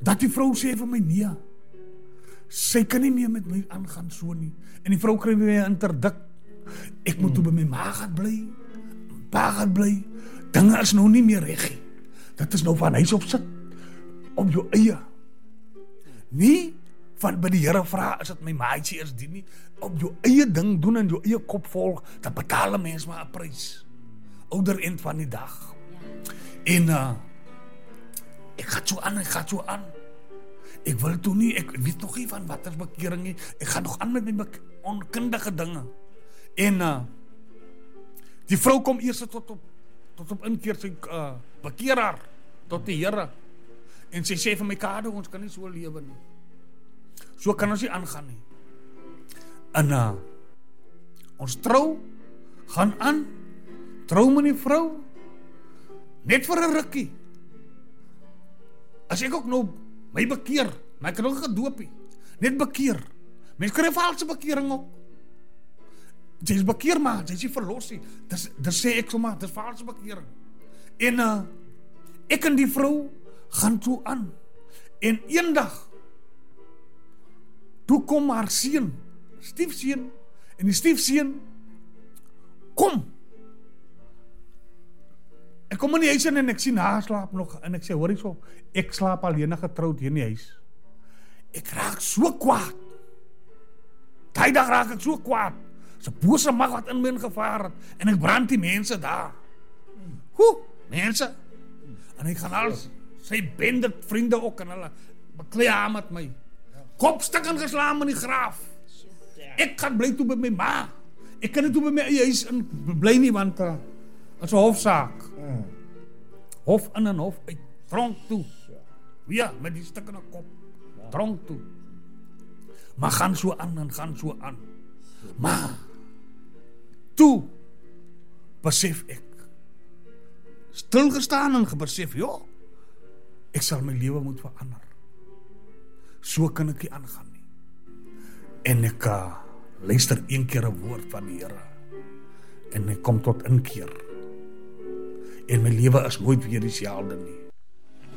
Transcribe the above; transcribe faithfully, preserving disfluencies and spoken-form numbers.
Dat die vrou sê vir my, nee, sy kan nie meer met my aangaan so nie. En die vrou kry my interdik. Ek moet toe by my ma gaan bly, pa gaan bly. Dinge is nou nie meer reg nie. Dit is nou van huis op sit, op jou eie. Nie van by die Here vra, is dit my maatjie is die nie. Op jou eie ding doen en jou eie kop volg, dan betaal 'n mens maar 'n prys. Ouder eind van die dag. En uh, ek gaat so aan, ek gaat so aan. Ek wil toe nie, ek weet nog nie van wat is bekering nie. Ek gaan nog aan met my onkundige dinge. En uh, die vrou kom eers tot op tot op inkeer, sy uh, bekeer haar tot die Here. En sy sê vir my, Kado, ons kan nie so lewe nie. So kan ons nie aangaan nie. En uh, ons trou, gaan aan, trou met die vrou, net vir 'n rukkie. As ek ook nou my bekeer, maar ek kan ook gedoopie, net bekeer. Mens kry 'n valse bekering ook. Jy is bekeer maar, jy is nie verlos nie. Dis, dis sê ek so maar, dis valse bekering. En uh, ek en die vrou gaan toe aan. En eendag, toe kom haar seun, stiefseun, en die stiefseun kom. Ek kom in die huis in en ek sien haar slaap nog, en ek sê, hoor eens op, ek slaap alleen getrouwd hier in die huis. Ek raak so kwaad. Die dag raak ek so kwaad. Dis 'n bose mag wat in my ingevaar het, en ek brand die mense daar. Hoe, mense. En ek gaan al sy bende vriende ook, en hulle beklei haar met my. Kopstuk en geslaan in die graaf. Ek gaan bly toe by my ma. Ek kan nie toe by my eie huis in bly nie, want uh, is 'n hofsaak. Hof in en hof uit, tronk toe. Ja, met die stuk in 'n kop. Tronk toe. Maar gaan so aan en gaan so aan. Maar toe besef ek, stilgestaan en gebesef, ja, ek sal my lewe moet verander. So kan ek nie aangaan nie. En ek uh, luister een keer 'n woord van die Here. En ek kom tot inkeer. En my lewe is nooit weer dieselfde nie.